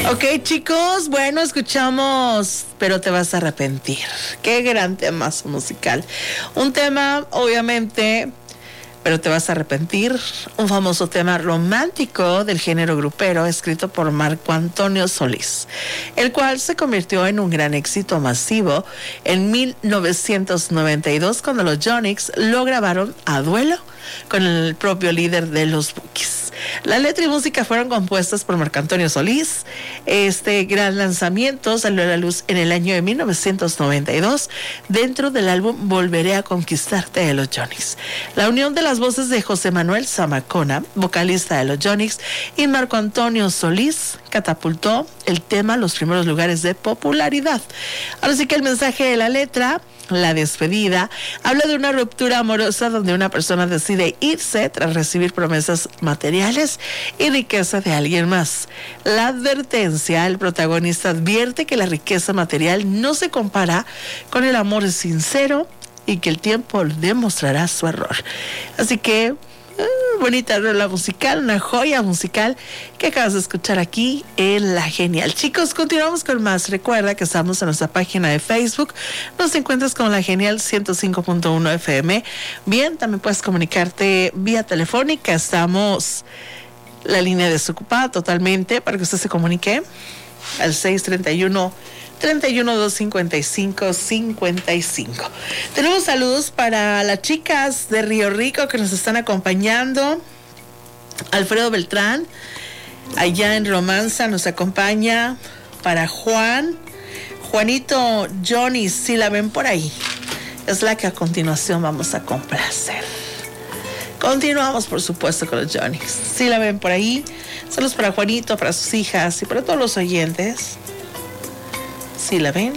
Ok, chicos, bueno, escuchamos Pero te vas a arrepentir. Qué gran tema musical. Un tema, obviamente, pero te vas a arrepentir. Un famoso tema romántico del género grupero, escrito por Marco Antonio Solís, el cual se convirtió en un gran éxito masivo en 1992, cuando los Yonix lo grabaron a duelo con el propio líder de los Bukis. La letra y música fueron compuestas por Marco Antonio Solís. Este gran lanzamiento salió a la luz en el año de 1992 dentro del álbum Volveré a conquistarte de los Yonix. La unión de las voces de José Manuel Zamacona, vocalista de los Yonix, y Marco Antonio Solís catapultó el tema a los primeros lugares de popularidad. Ahora sí que el mensaje de la letra, la despedida, habla de una ruptura amorosa donde una persona decide irse tras recibir promesas materiales y riqueza de alguien más. La advertencia, el protagonista advierte que la riqueza material no se compara con el amor sincero y que el tiempo demostrará su error. Así que bonita rola musical, una joya musical que acabas de escuchar aquí en La Genial. Chicos, continuamos con más. Recuerda que estamos en nuestra página de Facebook. Nos encuentras con La Genial 105.1 FM. Bien, también puedes comunicarte vía telefónica. Estamos la línea desocupada totalmente para que usted se comunique al 631-255-55. Tenemos saludos para las chicas de Río Rico que nos están acompañando. Alfredo Beltrán, allá en Romanza, nos acompaña. Para Juanito Johnny, si la ven por ahí, es la que a continuación vamos a complacer. Continuamos, por supuesto, con los Johnnies. Si la ven por ahí, saludos para Juanito, para sus hijas y para todos los oyentes. Si la ven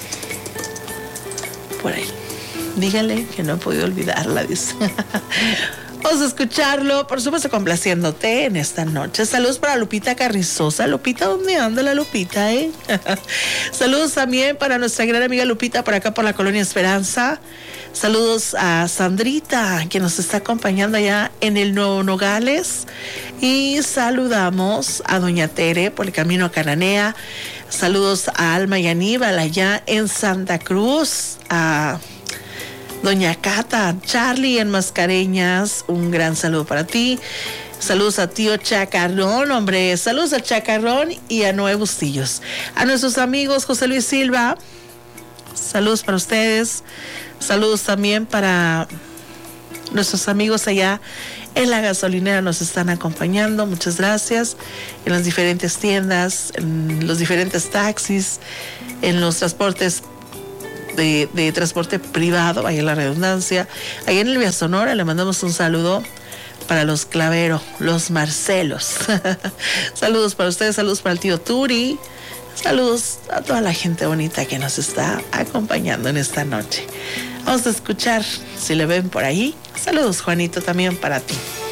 por ahí, díganle que no he podido olvidarla, dice. Vamos a escucharlo, por supuesto, complaciéndote en esta noche. Saludos para Lupita Carrizosa. Lupita, ¿dónde anda la Lupita, Saludos también para nuestra gran amiga Lupita por acá por la Colonia Esperanza. Saludos a Sandrita, que nos está acompañando allá en el Nuevo Nogales. Y saludamos a Doña Tere por el camino a Cananea. Saludos a Alma y Aníbal allá en Santa Cruz. A Doña Cata, Charlie en Mascareñas, un gran saludo para ti. Saludos a tío Chacarrón, hombre. Saludos a Chacarrón y a Noé Bustillos. A nuestros amigos José Luis Silva, saludos para ustedes. Saludos también para nuestros amigos allá en la gasolinera, nos están acompañando. Muchas gracias. En las diferentes tiendas, en los diferentes taxis, en los transportes de transporte privado, vaya la redundancia. Allá en el Vía Sonora le mandamos un saludo para los Clavero, los Marcelos. Saludos para ustedes, saludos para el tío Turi. Saludos a toda la gente bonita que nos está acompañando en esta noche. Vamos a escuchar, si le ven por ahí. Saludos, Juanito, también para ti.